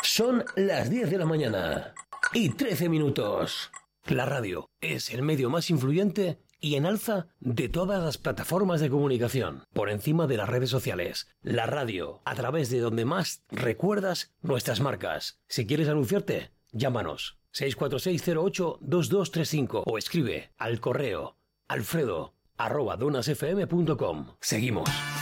Son las 10 de la mañana y 13 minutos. La radio es el medio más influyente y en alza de todas las plataformas de comunicación, por encima de las redes sociales. La radio, a través de donde más recuerdas nuestras marcas. Si quieres anunciarte, llámanos 646082235 o escribe al correo alfredo@donasfm.com. Seguimos.